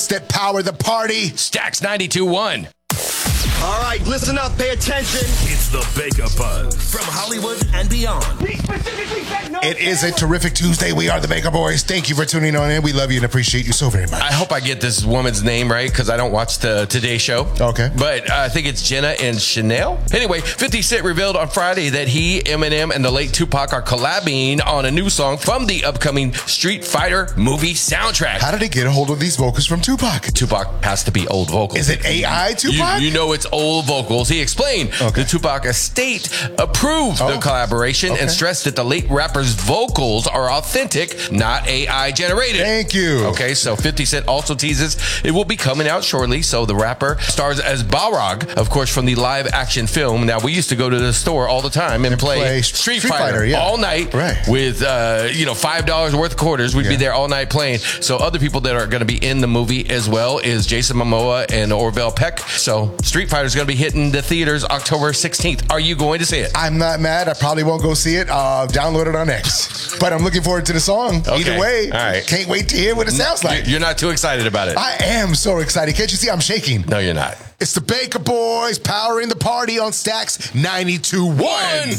that power the party. Stacks 92.1. All right, listen up, pay attention. It's the Bake a Buzz from Hollywood and beyond. He specifically said no. It is a terrific Tuesday. We are the Baker Boys. Thank you for tuning on in. We love you and appreciate you so very much. I hope I get this woman's name right because I don't watch the Today Show. Okay. But I think it's Jenna and Chanel. Anyway, 50 Cent revealed on Friday that he, Eminem, and the late Tupac are collabing on a new song from the upcoming Street Fighter movie soundtrack. How did he get a hold of these vocals from Tupac? Tupac has to be old vocals. Is it AI Tupac? You know it's old vocals. He explained the Tupac estate approved the collaboration and stressed that the late rapper's vocals are authentic, not AI generated. Thank you. Okay, so 50 Cent also teases it will be coming out shortly. So the rapper stars as Balrog, of course, from the live action film. Now, we used to go to the store all the time and play Street Fighter all night with, $5 worth of quarters. We'd be there all night playing. So other people that are going to be in the movie as well is Jason Momoa and Orville Peck. So Street Fighter is going to be hitting the theaters October 16th. Are you going to see it? I'm not mad. I probably won't go see it. Download it on X. But I'm looking forward to the song. Okay. Either way. All right. Can't wait to hear what it sounds like. You're not too excited about it. I am so excited. Can't you see I'm shaking? No, you're not. It's the Baker Boys powering the party on Stacks 92.1.